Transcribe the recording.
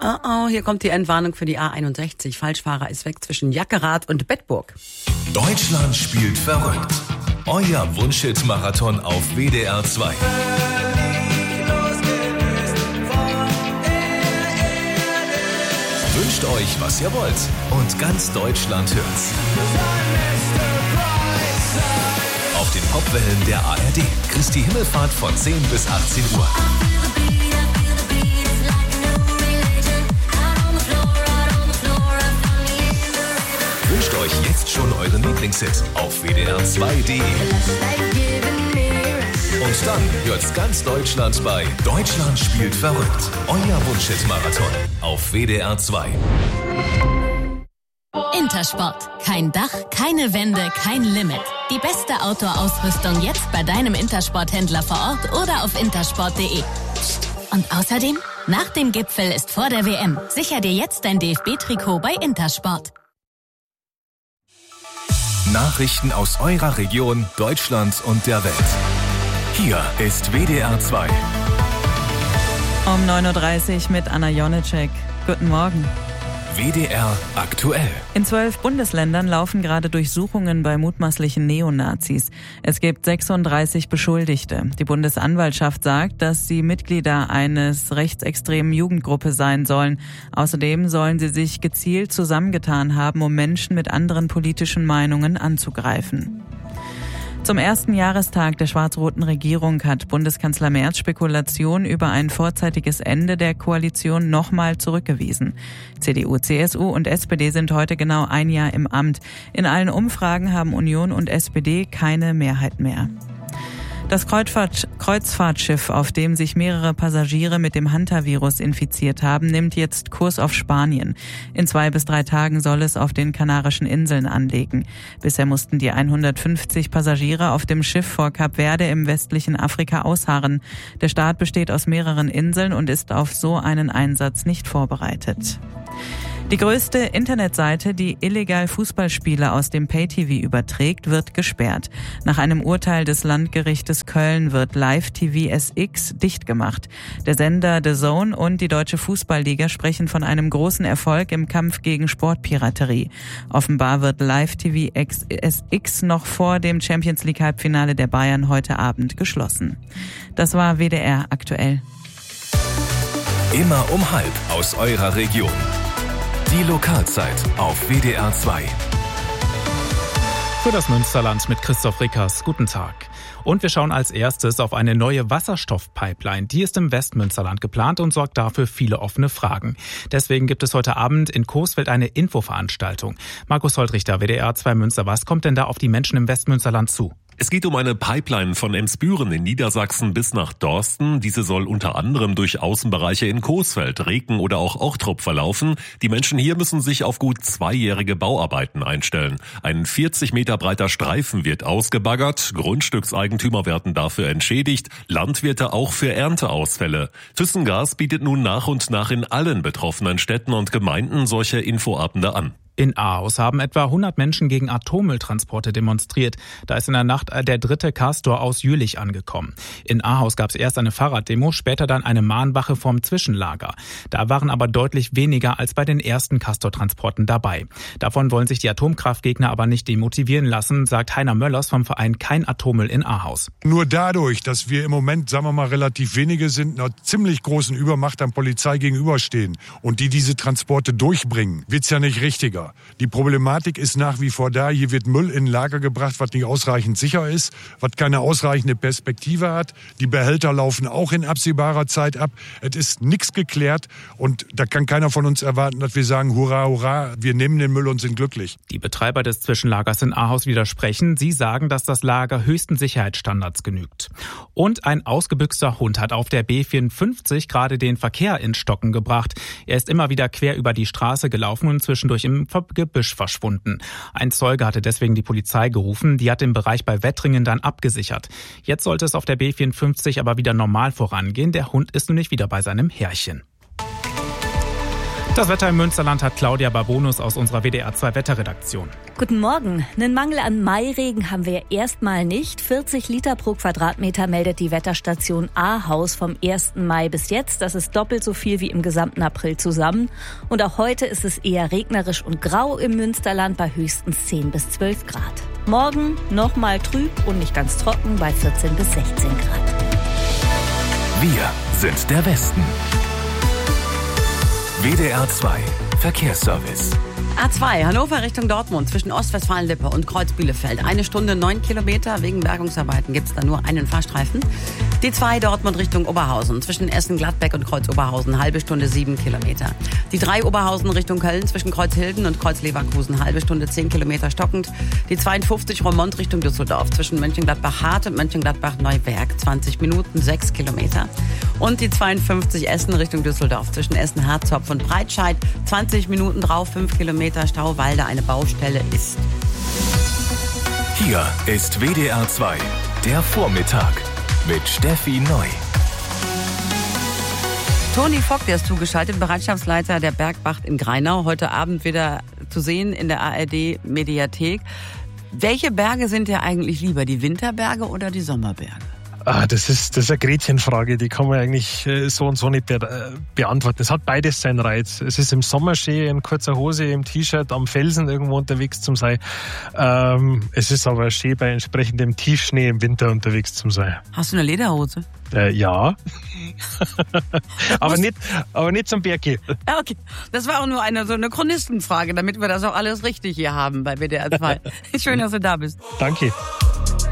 Hier kommt die Entwarnung für die A61. Falschfahrer ist weg zwischen Jackerath und Bedburg. Deutschland spielt verrückt. Euer Wunschhit-Marathon auf WDR 2. Wünscht euch, was ihr wollt. Und ganz Deutschland hört's. Auf den Popwellen der ARD. Christi Himmelfahrt von 10 bis 18 Uhr. Wünscht euch jetzt schon euren Lieblingshit auf wdr2.de. Und dann hört's ganz Deutschland bei Deutschland spielt verrückt. Euer Wunschhit-Marathon auf WDR 2. Intersport. Kein Dach, keine Wände, kein Limit. Die beste Outdoor-Ausrüstung jetzt bei deinem Intersport-Händler vor Ort oder auf intersport.de. Und außerdem, nach dem Gipfel ist vor der WM. Sicher dir jetzt dein DFB-Trikot bei Intersport. Nachrichten aus eurer Region, Deutschland und der Welt. Hier ist WDR 2. Um 9.30 Uhr mit Anna Jonitschek. Guten Morgen. WDR aktuell. In 12 Bundesländern laufen gerade Durchsuchungen bei mutmaßlichen Neonazis. Es gibt 36 Beschuldigte. Die Bundesanwaltschaft sagt, dass sie Mitglieder eines rechtsextremen Jugendgruppe sein sollen. Außerdem sollen sie sich gezielt zusammengetan haben, um Menschen mit anderen politischen Meinungen anzugreifen. Zum ersten Jahrestag der schwarz-roten Regierung hat Bundeskanzler Merz Spekulationen über ein vorzeitiges Ende der Koalition nochmal zurückgewiesen. CDU, CSU und SPD sind heute genau ein Jahr im Amt. In allen Umfragen haben Union und SPD keine Mehrheit mehr. Das Kreuzfahrtschiff, auf dem sich mehrere Passagiere mit dem Hantavirus infiziert haben, nimmt jetzt Kurs auf Spanien. In 2 bis 3 Tagen soll es auf den Kanarischen Inseln anlegen. Bisher mussten die 150 Passagiere auf dem Schiff vor Kap Verde im westlichen Afrika ausharren. Der Staat besteht aus mehreren Inseln und ist auf so einen Einsatz nicht vorbereitet. Die größte Internetseite, die illegal Fußballspiele aus dem Pay-TV überträgt, wird gesperrt. Nach einem Urteil des Landgerichtes Köln wird Live-TV SX dicht gemacht. Der Sender The Zone und die Deutsche Fußballliga sprechen von einem großen Erfolg im Kampf gegen Sportpiraterie. Offenbar wird Live-TV SX noch vor dem Champions-League-Halbfinale der Bayern heute Abend geschlossen. Das war WDR aktuell. Immer um 12:30 aus eurer Region. Die Lokalzeit auf WDR 2. Für das Münsterland mit Christoph Rickers. Guten Tag. Und wir schauen als erstes auf eine neue Wasserstoffpipeline. Die ist im Westmünsterland geplant und sorgt dafür viele offene Fragen. Deswegen gibt es heute Abend in Coesfeld eine Infoveranstaltung. Markus Holtrichter, WDR 2 Münster. Was kommt denn da auf die Menschen im Westmünsterland zu? Es geht um eine Pipeline von Emsbüren in Niedersachsen bis nach Dorsten. Diese soll unter anderem durch Außenbereiche in Coesfeld, Reken oder auch Ochtrup verlaufen. Die Menschen hier müssen sich auf gut 2-jährige Bauarbeiten einstellen. Ein 40 Meter breiter Streifen wird ausgebaggert. Grundstückseigentümer werden dafür entschädigt. Landwirte auch für Ernteausfälle. ThyssenGas bietet nun nach und nach in allen betroffenen Städten und Gemeinden solche Infoabende an. In Ahaus haben etwa 100 Menschen gegen Atommülltransporte demonstriert. Da ist in der Nacht der 3. Castor aus Jülich angekommen. In Ahaus gab es erst eine Fahrraddemo, später dann eine Mahnwache vom Zwischenlager. Da waren aber deutlich weniger als bei den ersten Castor-Transporten dabei. Davon wollen sich die Atomkraftgegner aber nicht demotivieren lassen, sagt Heiner Möllers vom Verein Kein Atommüll in Ahaus. Nur dadurch, dass wir im Moment, sagen wir mal, relativ wenige sind, einer ziemlich großen Übermacht an Polizei gegenüberstehen und die diese Transporte durchbringen, wird's ja nicht richtiger. Die Problematik ist nach wie vor da. Hier wird Müll in ein Lager gebracht, was nicht ausreichend sicher ist, was keine ausreichende Perspektive hat. Die Behälter laufen auch in absehbarer Zeit ab. Es ist nichts geklärt und da kann keiner von uns erwarten, dass wir sagen, hurra, hurra, wir nehmen den Müll und sind glücklich. Die Betreiber des Zwischenlagers in Ahaus widersprechen. Sie sagen, dass das Lager höchsten Sicherheitsstandards genügt. Und ein ausgebüxter Hund hat auf der B54 gerade den Verkehr ins Stocken gebracht. Er ist immer wieder quer über die Straße gelaufen und zwischendurch im Gebüsch verschwunden. Ein Zeuge hatte deswegen die Polizei gerufen, die hat den Bereich bei Wettringen dann abgesichert. Jetzt sollte es auf der B54 aber wieder normal vorangehen. Der Hund ist nämlich wieder bei seinem Herrchen. Das Wetter im Münsterland hat Claudia Barbonus aus unserer WDR 2 Wetterredaktion. Guten Morgen. Einen Mangel an Mairegen haben wir erstmal nicht. 40 Liter pro Quadratmeter meldet die Wetterstation Ahaus vom 1. Mai bis jetzt. Das ist doppelt so viel wie im gesamten April zusammen. Und auch heute ist es eher regnerisch und grau im Münsterland bei höchstens 10 bis 12 Grad. Morgen nochmal trüb und nicht ganz trocken bei 14 bis 16 Grad. Wir sind der Westen. WDR 2 Verkehrsservice. A2 Hannover Richtung Dortmund zwischen Ostwestfalen-Lippe und Kreuz-Bielefeld. 1 Stunde 9 Kilometer. Wegen Bergungsarbeiten gibt es da nur einen Fahrstreifen. Die 2 Dortmund Richtung Oberhausen zwischen Essen-Gladbeck und Kreuz-Oberhausen. 1/2 Stunde 7 Kilometer. Die 3 Oberhausen Richtung Köln zwischen Kreuz-Hilden und Kreuz-Leverkusen. 1/2 Stunde 10 Kilometer stockend. Die 52 Romont Richtung Düsseldorf zwischen Mönchengladbach-Hart und Mönchengladbach-Neuwerk. 20 Minuten 6 Kilometer. Und die 52 Essen Richtung Düsseldorf zwischen Essen-Harzopf und Breitscheid. 20 Minuten drauf, 5 Kilometer Stau, weil da eine Baustelle ist. Hier ist WDR 2, der Vormittag mit Steffi Neu. Toni Fock, der ist zugeschaltet, Bereitschaftsleiter der Bergwacht in Greinau. Heute Abend wieder zu sehen in der ARD-Mediathek. Welche Berge sind dir eigentlich lieber, die Winterberge oder die Sommerberge? Das ist eine Gretchenfrage, die kann man eigentlich so und so nicht beantworten. Es hat beides seinen Reiz. Es ist im Sommer schön, in kurzer Hose, im T-Shirt, am Felsen irgendwo unterwegs zu sein. Es ist aber schön, bei entsprechendem Tiefschnee im Winter unterwegs zu sein. Hast du eine Lederhose? Ja. aber nicht zum Berggehen. Ja, okay. Das war auch nur so eine Chronistenfrage, damit wir das auch alles richtig hier haben bei WDR 2. Schön, dass du da bist. Danke.